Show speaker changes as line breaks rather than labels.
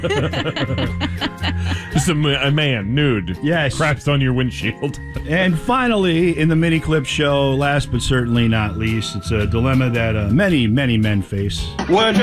Just a man, nude.
Yes.
Craps on your windshield.
And finally, in the mini clip show, last but certainly not least, it's a dilemma that many, many men face.